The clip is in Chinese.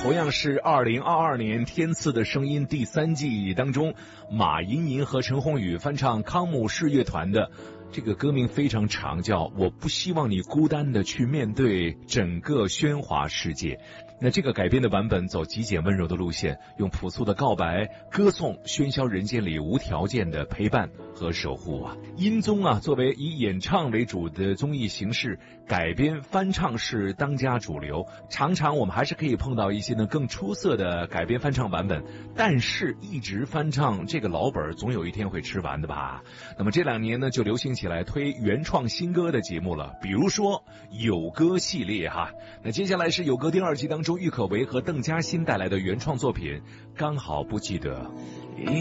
同样是2022年《天赐的声音》第3季当中，马莹莹和陈鸿宇翻唱康姆士乐团的这个歌名非常长，叫《我不希望你孤单的去面对整个喧哗世界》。那这个改编的版本走极简温柔的路线，用朴素的告白歌颂喧嚣人间里无条件的陪伴和守护啊。音综啊，作为以演唱为主的综艺形式，改编翻唱是当家主流，常常我们还是可以碰到一些呢更出色的改编翻唱版本，但是一直翻唱这个老本总有一天会吃完的吧。那么这2年呢就流行起来推原创新歌的节目了，比如说有歌系列哈。那接下来是有歌第2季当中郁可唯和邓嘉欣带来的原创作品《刚好不记得》。